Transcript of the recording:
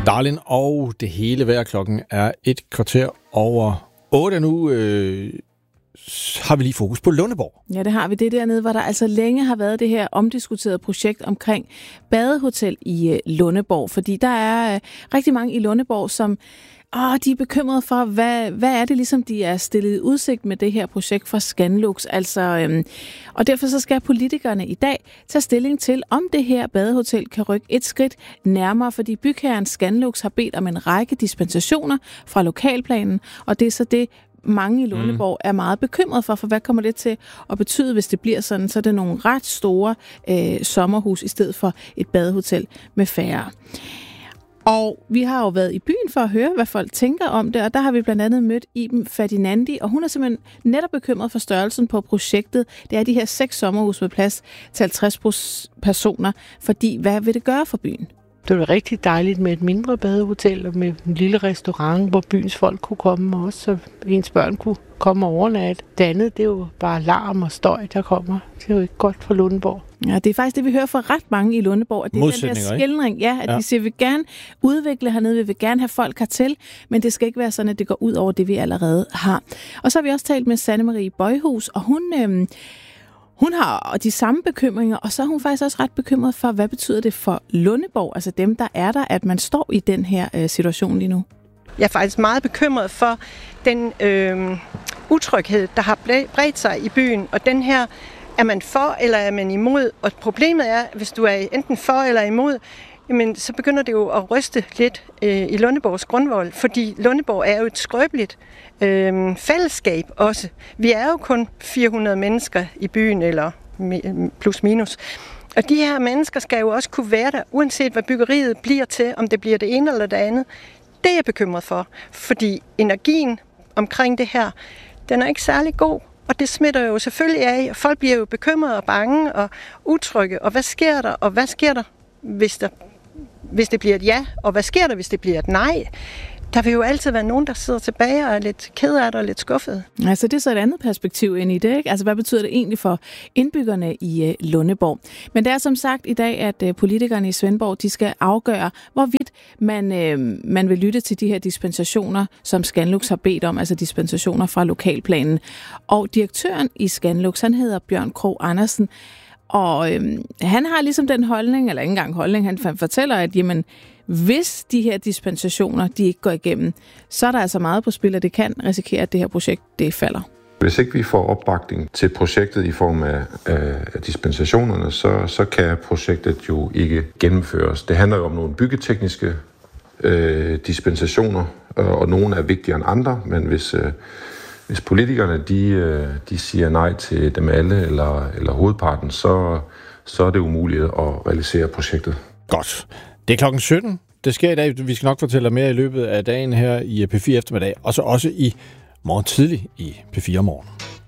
Darlin og det hele vejr. Klokken er 7:15 nu. Har vi lige fokus på Lundeborg. Ja, det har vi. Det dernede, hvor der altså længe har været det her omdiskuterede projekt omkring badehotel i Lundeborg. Fordi der er rigtig mange i Lundeborg, som de er bekymrede for, hvad er det ligesom, de er stillet i udsigt med det her projekt fra Scanlux. Og derfor så skal politikerne i dag tage stilling til, om det her badehotel kan rykke et skridt nærmere, fordi bygherren Scanlux har bedt om en række dispensationer fra lokalplanen, og det er så det, mange i Lundeborg er meget bekymret for hvad kommer det til at betyde, hvis det bliver sådan, så er det nogle ret store sommerhus i stedet for et badehotel med færre. Og vi har jo været i byen for at høre, hvad folk tænker om det, og der har vi blandt andet mødt Iben Ferdinandi, og hun er simpelthen netop bekymret for størrelsen på projektet. Det er de her 6 sommerhus med plads til 50 personer, fordi hvad vil det gøre for byen? Det var rigtig dejligt med et mindre badehotel og med en lille restaurant, hvor byens folk kunne komme også, så ens børn kunne komme og overnatte. Det andet, det er jo bare larm og støj, der kommer. Det er jo ikke godt for Lundeborg. Ja, det er faktisk det, vi hører fra ret mange i Lundeborg, at det er den der skildring, de siger, vi vil gerne udvikle hernede, vi vil gerne have folk hertil, men det skal ikke være sådan, at det går ud over det, vi allerede har. Og så har vi også talt med Sanne Marie Bøjhus, og hun har de samme bekymringer, og så er hun faktisk også ret bekymret for, hvad betyder det for Lundeborg, altså dem, der er der, at man står i den her situation lige nu. Jeg er faktisk meget bekymret for den utryghed, der har bredt sig i byen, og den her, er man for eller er man imod? Og problemet er, hvis du er enten for eller imod, jamen, så begynder det jo at ryste lidt i Lundeborgs grundvold, fordi Lundeborg er jo et skrøbeligt fællesskab også. Vi er jo kun 400 mennesker i byen, eller plus minus. Og de her mennesker skal jo også kunne være der, uanset hvad byggeriet bliver til, om det bliver det ene eller det andet. Det er jeg bekymret for, fordi energien omkring det her, den er ikke særlig god. Og det smitter jo selvfølgelig af, og folk bliver jo bekymrede og bange og utrygge. Og hvad sker der? Og hvad sker der, hvis det bliver et ja? Og hvad sker der, hvis det bliver et nej? Der vil jo altid være nogen, der sidder tilbage og er lidt ked af det og lidt skuffet. Altså det er så et andet perspektiv ind i det, ikke? Altså hvad betyder det egentlig for indbyggerne i Lundeborg? Men det er som sagt i dag, at politikerne i Svendborg, de skal afgøre, hvorvidt man vil lytte til de her dispensationer, som Scanlux har bedt om, altså dispensationer fra lokalplanen. Og direktøren i Scanlux, han hedder Bjørn Krog Andersen, og han har ligesom den holdning, eller ikke engang holdning, han fortæller, at jamen, hvis de her dispensationer, de ikke går igennem, så er der altså meget på spil, og det kan risikere, at det her projekt, det falder. Hvis ikke vi får opbakning til projektet i form af dispensationerne, så kan projektet jo ikke gennemføres. Det handler jo om nogle byggetekniske dispensationer, og nogle er vigtigere end andre, men hvis politikerne de siger nej til dem alle, eller hovedparten, så er det umuligt at realisere projektet. Godt. Det er klokken 17. Det sker i dag. Vi skal nok fortælle mere i løbet af dagen her i P4 eftermiddag, og så også i morgen tidlig i P4 morgen.